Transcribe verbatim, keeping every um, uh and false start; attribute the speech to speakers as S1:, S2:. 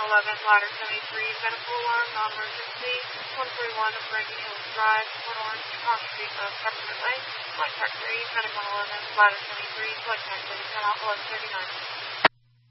S1: eleven, ladder seventy-three, medical alarm, non-emergency, one forty-one, Frankie Hills Drive, Port Orange, Cross Street of Peppermint Lake, flight track three, medical eleven, ladder seventy-three, flight track thirty, cut off eleven thirty-nine.